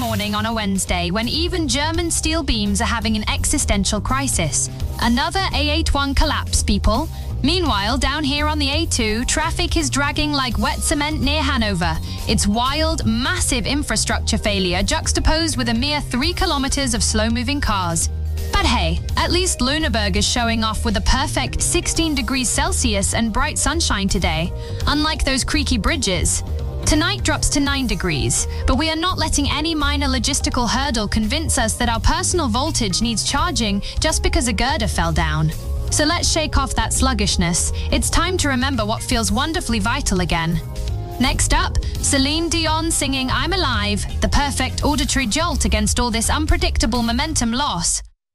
morning on a Wednesday when even German steel beams are having an existential crisis. Another A81 collapse, people. Meanwhile, down here on the A2, traffic is dragging like wet cement near Hanover. It's wild, massive infrastructure failure juxtaposed with a mere 3 kilometers of slow-moving cars. But hey, at least Lüneburg is showing off with a perfect 16 degrees Celsius and bright sunshine today, unlike those creaky bridges. Tonight drops to 9 degrees, but we are not letting any minor logistical hurdle convince us that our personal voltage needs charging just because a girder fell down. So let's shake off that sluggishness. It's time to remember what feels wonderfully vital again. Next up, Celine Dion singing I'm Alive, the perfect auditory jolt against all this unpredictable momentum loss.